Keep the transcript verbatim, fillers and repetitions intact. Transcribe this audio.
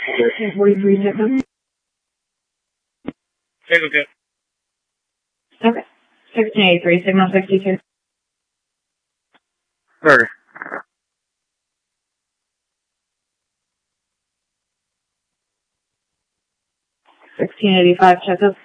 thirteen forty-three, Tiffin. Signal two. Okay. sixteen eighty-three, signal sixty-two. Burger. sixteen eighty-five, check up.